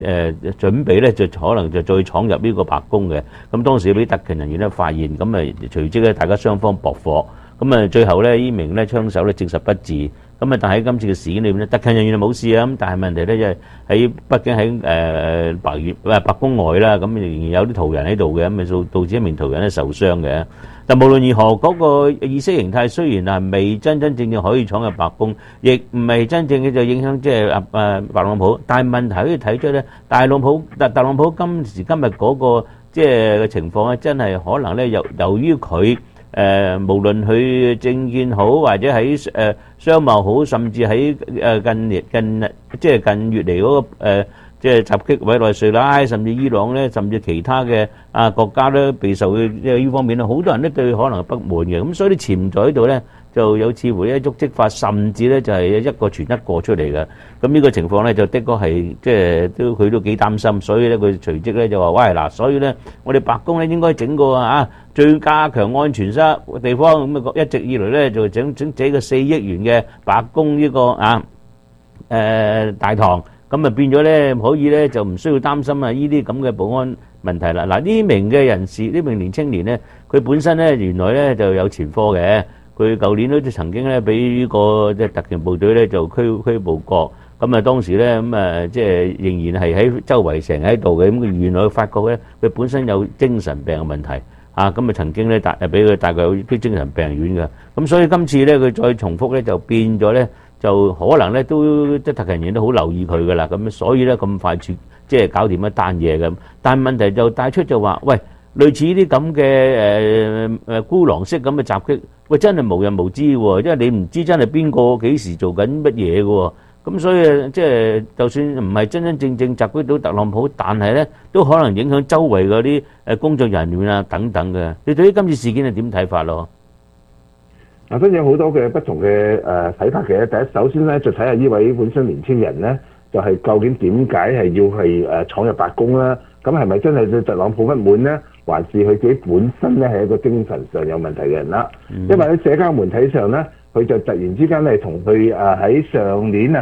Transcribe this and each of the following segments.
準備咧就可能就再闖入呢個白宮嘅。咁當時俾特勤人員咧發現，咁隨即咧大家雙方駁火，咁最後咧呢名咧槍手咧證實不治。咁但喺今次嘅事件裏面咧，特勤人員就冇事啊。咁但係問題咧，即係喺北京喺白宮外啦，咁仍然有啲途人喺度嘅，咁導致一名途人咧受傷嘅。但無論如何，嗰個意識形態雖然係未真正可以闖入白宮，亦唔係真正嘅就影響即係特朗普。但係問題可以睇出咧，特朗普今時今日嗰個即係嘅情況咧，真係可能咧由於佢無論佢政見好，或者喺商貿好，甚至喺近月嚟嗰個即係襲擊委內瑞拉，甚至伊朗咧，甚至其他嘅國家咧，備受即係呢方面咧，好多人都對可能不滿嘅。咁所以啲潛在喺度咧，就有似乎一觸即發，甚至咧就係一個傳一個出嚟嘅。咁呢個情況咧，就的確係即係佢都幾擔心，所以咧佢隨即咧就話：喂嗱，所以咧我哋白宮咧應該整個最加強安全嘅地方。咁一直以來咧就整個4億元嘅白宮呢個大堂。咁變咗咧，可以咧就唔需要擔心呢啲咁嘅保安問題啦。嗱，呢名嘅人士，呢名年青年咧，佢本身咧原來咧就有前科嘅。佢舊年都曾經咧俾呢個即係特勤部隊咧就拘捕過。咁當時咧即係仍然係喺周圍成日喺度嘅。咁佢原來發覺咧，佢本身有精神病嘅問題。咁曾經咧俾佢帶佢去精神病院嘅。咁所以今次咧佢再重複咧就變咗咧。就可能咧都即係特勤人員都好留意佢噶啦，咁所以咧咁快即係搞掂一單嘢咁。但係問題就帶出就話，喂，類似呢啲咁嘅孤狼式咁嘅襲擊，喂真係無人無知喎，因為你唔知真係邊個幾時做緊乜嘢嘅喎。咁所以即係就算唔係真真正正襲擊到特朗普，但係咧都可能影響周圍嗰啲工作人員啊等等嘅。你對於今次事件係點睇法咯？ 當然有好多嘅不同嘅睇法嘅。第一，首先咧就睇下呢位本身年青人咧，就係究竟點解係要係闖入白宮啦？咁係咪真係對特朗普不滿咧？還是佢自己本身咧係一個精神上有問題嘅人啦？因為喺社交媒體上咧，佢就突然之間係同佢喺上年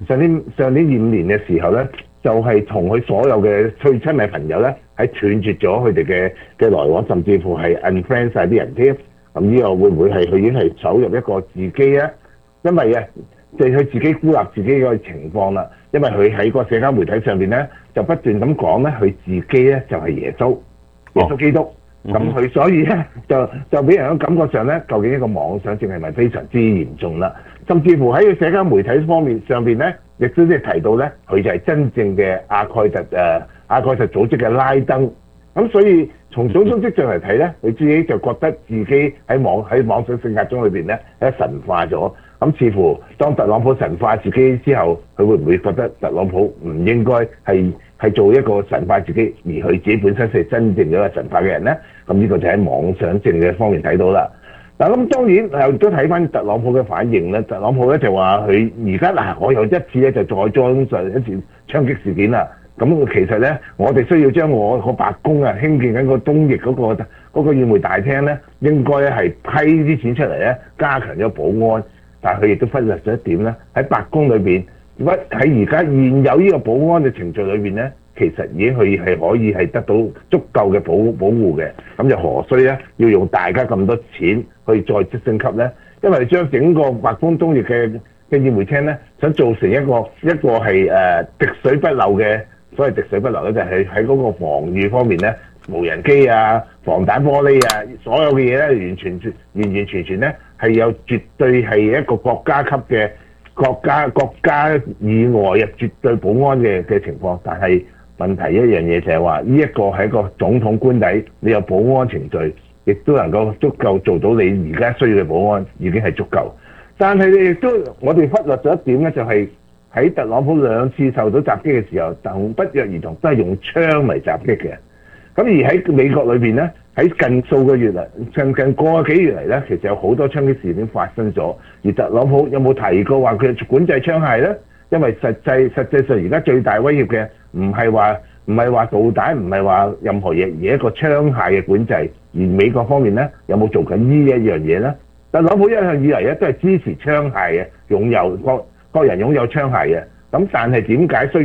25年嘅時候咧，就係同佢所有嘅最親密朋友咧，係斷絕咗佢哋嘅來往，甚至乎係 unfriend 曬啲人添。咁呢個會唔會係佢已經係走入一個自己啊？因為就係佢自己孤立自己嘅情況啦。因為佢喺個社交媒體上邊咧，就不斷咁講咧，佢自己咧就係耶穌基督。咁佢所以咧就俾人嘅感覺上咧，究竟一個妄想症係咪非常之嚴重啦？甚至乎喺佢社交媒體方面上邊咧，亦都即係提到咧，佢就係真正嘅阿蓋特組織嘅拉登。咁所以從種種跡象嚟睇咧，佢自己就覺得自己喺妄想性格中裏邊咧，神化咗。咁似乎當特朗普神化自己之後，佢會唔會覺得特朗普唔應該係做一個神化自己，而佢自己本身係真正嘅一個神化嘅人咧？咁呢個就喺妄想症嘅方面睇到啦。嗱，咁當然又都睇翻特朗普嘅反應咧。特朗普咧就話佢而家我有一次咧就再裝上一次槍擊事件啦。咁其實咧，我哋需要將我個白宮興建緊個東翼嗰個宴會大廳咧，應該咧係批啲錢出嚟咧，加強咗保安。但係佢亦都忽略咗一點咧，喺白宮裏邊，喺而家現有呢個保安嘅程序裏邊咧，其實已經可以係得到足夠嘅保護嘅。咁就何須咧要用大家咁多錢去再升級咧？因為將整個白宮東翼嘅宴會廳咧，想做成一個係滴水不漏嘅。所謂滴水不漏咧，就係喺嗰個防禦方面咧，無人機啊、防彈玻璃啊，所有嘅嘢咧，完全咧係有絕對係一個國家級嘅國家以外嘅絕對保安嘅情況。但係問題一樣嘢就係話，呢一個係一個總統官邸，你有保安程序，亦都能夠足夠做到你而家需要嘅保安，已經係足夠。但係你亦都我哋忽略咗一點咧，就係喺特朗普2次受到襲擊嘅時候，不約而同都係用槍嚟襲擊嘅。咁而喺美國裏邊咧，喺近數個月嚟，近個幾月嚟咧，其實有好多槍擊事件發生咗。而特朗普有冇提過話佢管制槍械咧？因為實際上而家最大威脅嘅唔係話導彈，唔係話任何嘢，而係一個槍械嘅管制。而美國方面咧，有冇做緊呢一樣嘢咧？特朗普一向以嚟咧都係支持槍械嘅擁有，個人擁有槍械嘅。咁但係點解需要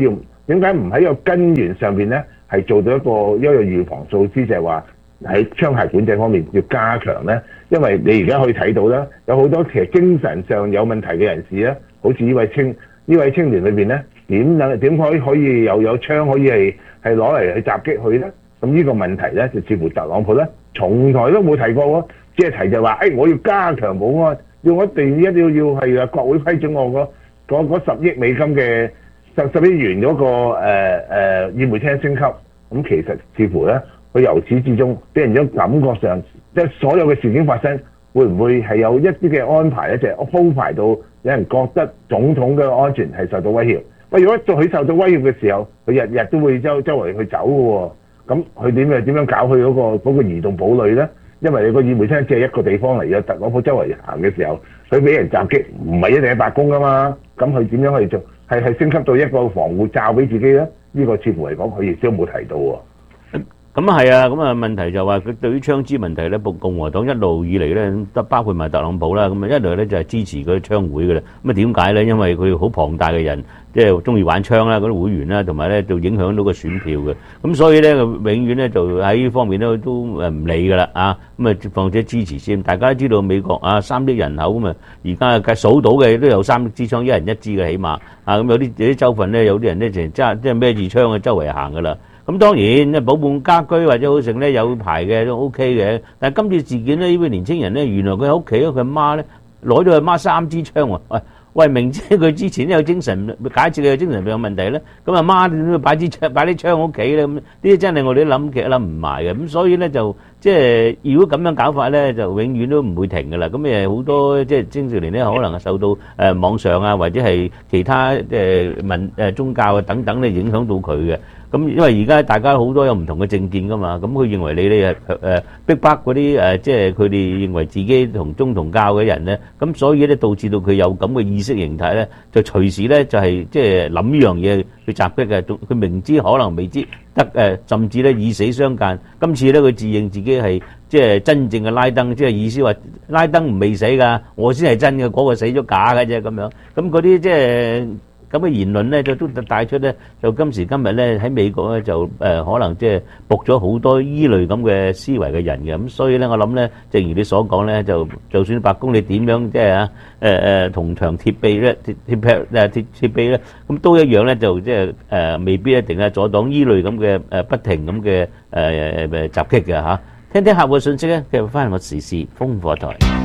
點解唔喺個根源上邊咧係做到一個預防措施，就係話喺槍械管制方面要加強咧？因為你而家可以睇到啦，有好多其實精神上有問題嘅人士咧，好似呢位青年裏邊咧，點可以有槍可以係攞嚟去襲擊佢咧？咁呢個問題咧，就似乎特朗普咧從來都冇提過喎，只係提就話，我要加強保安，一定要係國會批准我嗰10億美金嘅10億元嗰個議會廳升級。咁其實似乎咧，佢由始至終俾人一種感覺上，即係所有嘅事件發生，會唔會係有一啲嘅安排咧？就係鋪排到有人覺得總統嘅安全係受到威脅。喂，如果佢受到威脅嘅時候，佢日日都會周圍去走嘅喎。咁佢點樣搞佢嗰個移動堡壘咧？因為你個議會廳只係一個地方嚟嘅，特朗普周圍行嘅時候，佢俾人襲擊，唔係一定係白宮噶嘛。咁佢點樣去做？係升級到一個防護罩俾自己咧？呢個似乎嚟講，佢亦都冇提到喎。 咁係啊，咁啊問題就話佢對於槍支問題咧，共和黨一路以嚟咧，都包括埋特朗普啦，咁啊一路咧就係支持嗰啲槍會嘅啦。咁啊點解咧？因為佢好龐大嘅人，即係中意玩槍啦，嗰啲會員啦，同埋咧就影響到個選票嘅。咁所以咧，佢永遠咧就喺呢方面咧都唔理㗎啦啊！咁啊，況且支持先。大家都知道美國啊3億人口咁啊，而家數到嘅都有3支槍，一人一支嘅起碼啊。咁有啲州份咧，有啲人咧就即係孭住槍啊周圍行㗎啦。咁當然，保護家居或者好成咧有牌嘅都 OK 嘅，但係今次事件咧，呢位年青人咧，原來佢喺屋企佢阿媽咧攞咗佢媽3支槍喎。喂，明知佢之前有精神，假設佢有精神病有問題咧，咁阿媽點會擺啲槍喺屋企咧？咁呢啲真係我哋諗極諗唔埋嘅。咁所以咧就即係如果咁樣搞法咧，就永遠都唔會停㗎啦。咁好多即係青少年咧，可能係受到網上啊或者係其他宗教啊等等咧影響到佢嘅。咁因為而家大家好多有唔同嘅政見㗎嘛，咁佢認為你哋逼迫嗰啲即係佢哋認為自己同宗同教嘅人咧，咁所以咧導致到佢有咁嘅意識形態咧，就隨時咧就係即係諗呢樣嘢去襲擊嘅。佢明知可能未知得甚至咧以死相間。今次咧佢自認自己係即係真正嘅拉登，即係意思話拉登唔未死㗎，我先係真嘅，嗰個死咗假嘅啫咁樣。咁嗰啲即係咁嘅言論咧，就都帶出咧，就今時今日咧喺美國咧就可能即係駁咗好多依類咁嘅思維嘅人嘅。咁所以咧，我諗咧，正如你所講咧，就算白宮你點樣即係銅牆鐵壁咧，鐵壁咧，咁都一樣咧，就即係未必一定係阻擋依類咁嘅不停咁嘅襲擊嘅嚇。聽聽客戶嘅信息咧，繼續翻嚟我時事風火台。